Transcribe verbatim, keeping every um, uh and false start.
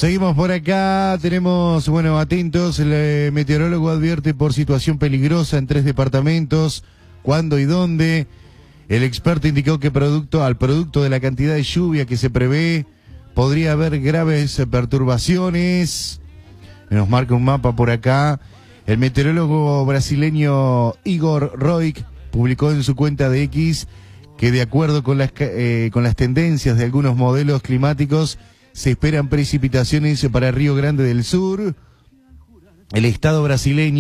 Seguimos por acá, tenemos, bueno, atentos, el eh, meteorólogo advierte por situación peligrosa en tres departamentos, cuándo y dónde. El experto indicó que producto al producto de la cantidad de lluvia que se prevé, podría haber graves perturbaciones. Nos marca un mapa por acá. El meteorólogo brasileño Igor Roig publicó en su cuenta de X que de acuerdo con las, eh, con las tendencias de algunos modelos climáticos, se esperan precipitaciones para Río Grande del Sur. El estado brasileño